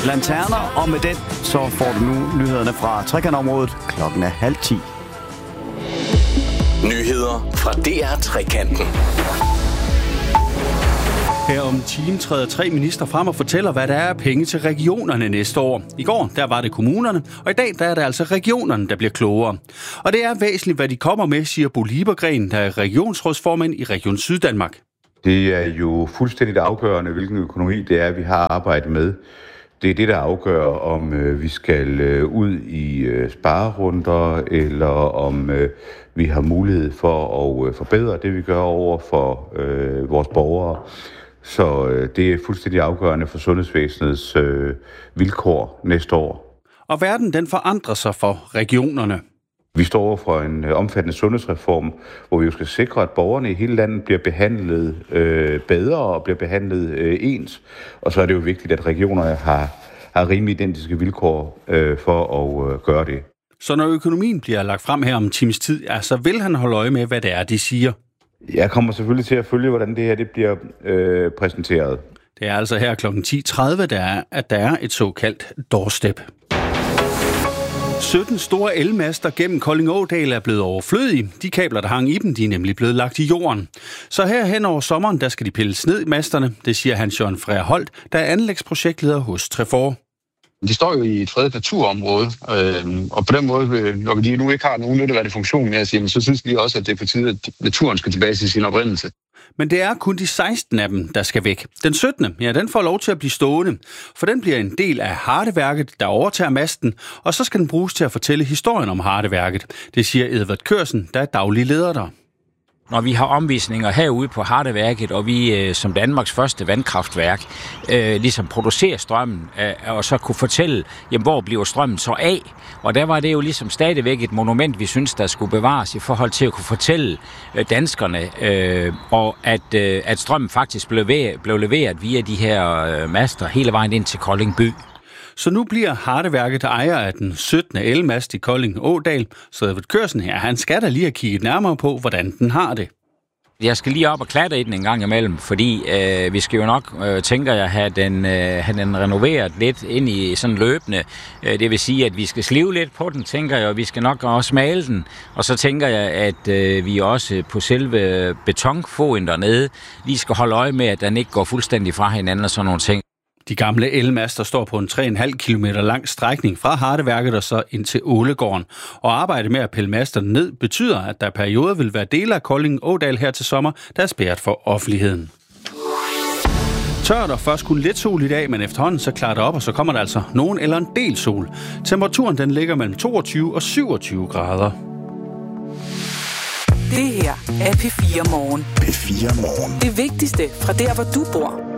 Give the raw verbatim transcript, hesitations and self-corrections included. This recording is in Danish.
lanterner, og med den så får du nu nyhederne fra trekantområdet. Klokken er halv ti. Nyheder fra D R Trekanten. Her om time træder tre minister frem og fortæller, hvad der er af penge til regionerne næste år. I går, der var det kommunerne, og i dag, der er det altså regionerne, der bliver klogere. Og det er væsentligt, hvad de kommer med, siger Bo Liebergren, der er regionsrådsformand i Region Syddanmark. Det er jo fuldstændigt afgørende, hvilken økonomi det er, vi har arbejdet med. Det er det, der afgør, om øh, vi skal øh, ud i øh, sparerunder, eller om øh, vi har mulighed for at øh, forbedre det, vi gør over for øh, vores borgere. Så øh, det er fuldstændig afgørende for sundhedsvæsenets øh, vilkår næste år. Og verden, den forandrer sig for regionerne. Vi står over for en øh, omfattende sundhedsreform, hvor vi jo skal sikre, at borgerne i hele landet bliver behandlet øh, bedre og bliver behandlet øh, ens. Og så er det jo vigtigt, at regionerne har, har rimelig identiske vilkår øh, for at øh, gøre det. Så når økonomien bliver lagt frem her om en times tid, ja, så vil han holde øje med, hvad det er, de siger. Jeg kommer selvfølgelig til at følge, hvordan det her det bliver øh, præsenteret. Det er altså her klokken ti tredive, der er, at der er et såkaldt doorstep. sytten store elmaster gennem Kolding-Ådal er blevet overflødige. De kabler, der hang i dem, de er nemlig blevet lagt i jorden. Så her hen over sommeren, der skal de pilles ned i masterne. Det siger Hans-Jørgen Freja Holt, der er anlægsprojektleder hos Trefor. De står jo i et fredet naturområde, øh, og på den måde, når de nu ikke har nogen nytteværdig funktion mere, siger, så synes de også, at det er på tide, at naturen skal tilbage til sin oprindelse. Men det er kun de seksten af dem, der skal væk. Den syttende, ja, den får lov til at blive stående, for den bliver en del af Hardeværket, der overtager masten, og så skal den bruges til at fortælle historien om Hardeværket. Det siger Edvard Kørsen, der er daglig leder der. Når vi har omvisninger herude på Hardeværket, og vi øh, som Danmarks første vandkraftværk øh, ligesom producerer strømmen, øh, og så kunne fortælle, jamen, hvor bliver strømmen så af? Og der var det jo ligesom stadigvæk et monument, vi synes, der skulle bevares i forhold til at kunne fortælle øh, danskerne, øh, og at, øh, at strømmen faktisk blev, ved, blev leveret via de her øh, master hele vejen ind til Kolding by. Så nu bliver Hardeværket ejer af den syttende elmast i Kolding-Ådal, så Edvard Kørsen her, han skal da lige have kigget nærmere på, hvordan den har det. Jeg skal lige op og klatre i den en gang imellem, fordi øh, vi skal jo nok, øh, tænker jeg, have den, øh, have den renoveret lidt ind i sådan løbende. Øh, det vil sige, at vi skal slive lidt på den, tænker jeg, og vi skal nok også male den. Og så tænker jeg, at øh, vi også på selve betonfoden dernede lige skal holde øje med, at den ikke går fuldstændig fra hinanden og sådan nogle ting. De gamle elmaster står på en tre komma fem kilometer lang strækning fra Hardeværket og så ind til Ålegården. Og arbejdet med at pille masterne ned betyder, at der i perioder vil være dele af Kolding-Ådal her til sommer, der er spærret for offentligheden. Tørt og først kun lidt sol i dag, men efterhånden så klarer det op, og så kommer der altså nogen eller en del sol. Temperaturen den ligger mellem toogtyve og syvogtyve grader. Det her er P fire Morgen. P fire Morgen. Det vigtigste fra der, hvor du bor.